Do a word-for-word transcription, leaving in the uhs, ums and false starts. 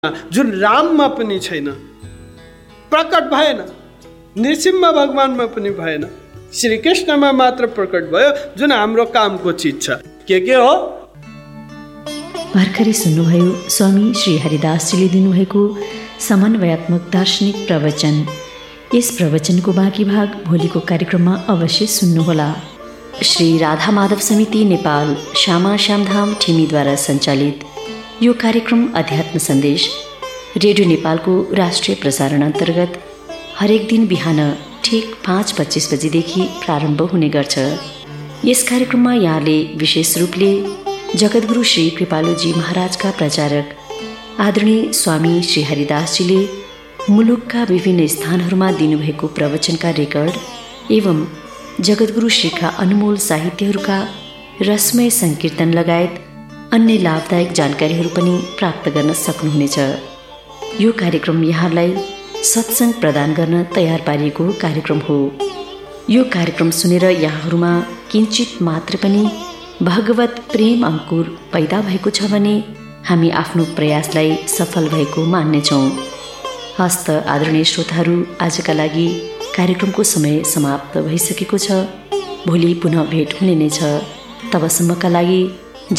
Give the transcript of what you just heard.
जुन राममा पनि छैन, प्रकट भएन, नृसिंह भगवानमा पनि भएन, श्री कृष्णमा मात्र प्रकट भयो, जुन हाम्रो कामको चिज छ। के के हो? भर्खरै सुन्नुभयो स्वामी श्री हरिदासजीले दिनुभएको समन्वयात्मक दार्शनिक प्रवचन। यस प्रवचनको बाँकी भाग भोलिको कार्यक्रममा अवश्य सुन्नुहोला। श्री राधा माधव समिति नेपाल श्यामा श्यामधाम ठिमीद्वारा सञ्चालित यो कार्यक्रम अध्यात्म सन्देश रेडियो नेपालको राष्ट्रिय प्रसारण अन्तर्गत हरेक दिन बिहान ठिक पाँच पच्चिस बजेदेखि प्रारम्भ हुने गर्छ। यस कार्यक्रममा यहाँले विशेष रूपले जगद्गुरु श्री कृपालुजी महाराजका प्रचारक आदरणीय स्वामी श्री हरिदासजीले मुलुकका विभिन्न स्थानहरूमा दिनुभएको प्रवचनका रेकर्ड एवं जगद्गुरु श्रीका अनमोल साहित्यहरूका रसमय सङ्कीर्तन लगायत अन्य लाभदायक जानकारीहरू पनि प्राप्त गर्न सक्नुहुनेछ। यो कार्यक्रम यहाँलाई सत्सङ्ग प्रदान गर्न तयार पारिएको कार्यक्रम हो। यो कार्यक्रम सुनेर यहाँहरूमा किञ्चित मात्र पनि भगवत प्रेम अङ्कुर पैदा भएको छ भने हामी आफ्नो प्रयासलाई सफल भएको मान्नेछौँ। हस्त आदरणीय श्रोताहरू, आजका लागि कार्यक्रमको समय समाप्त भइसकेको छ। भोलि पुनः भेट हुने नै छ। तबसम्मका लागि